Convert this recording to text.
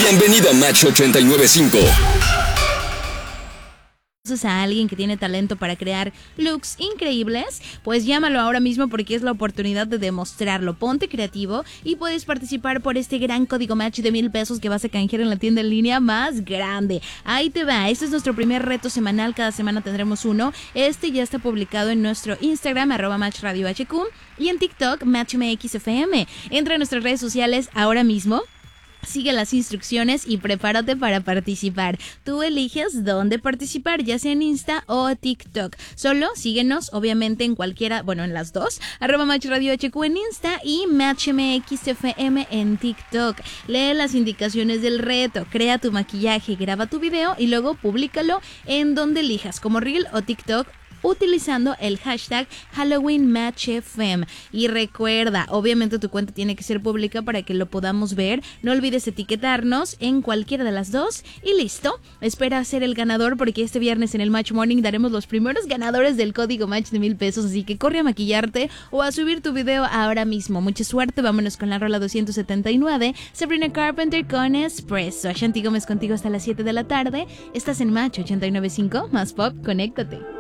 Bienvenido a Match 89.5. A alguien que tiene talento para crear looks increíbles, pues llámalo ahora mismo porque es la oportunidad de demostrarlo. Ponte creativo y puedes participar por este gran código Match de $1,000 que vas a canjear en la tienda en línea más grande. Ahí te va, este es nuestro primer reto semanal, cada semana tendremos uno. Este ya está publicado en nuestro Instagram, @MatchRadioHQ, y en TikTok, MatchMXFM. Entra a nuestras redes sociales ahora mismo. Sigue las instrucciones y prepárate para participar. Tú eliges dónde participar, ya sea en Insta o TikTok. Solo síguenos, obviamente, en cualquiera, bueno, en las dos, @MatchRadioHQ en Insta y MatchMXFM en TikTok. Lee las indicaciones del reto, crea tu maquillaje, graba tu video y luego públicalo en donde elijas, como Reel o TikTok, utilizando el hashtag HalloweenMatchFM. Y recuerda, obviamente tu cuenta tiene que ser pública para que lo podamos ver. No olvides etiquetarnos en cualquiera de las dos y listo. Espera ser el ganador porque este viernes en el Match Morning daremos los primeros ganadores del código Match de $1,000, así que corre a maquillarte o a subir tu video ahora mismo. Mucha suerte, vámonos con la rola 279, Sabrina Carpenter con Espresso. Ashanti Gómez contigo hasta las 7 de la tarde. Estás en Match 89.5, más pop, conéctate.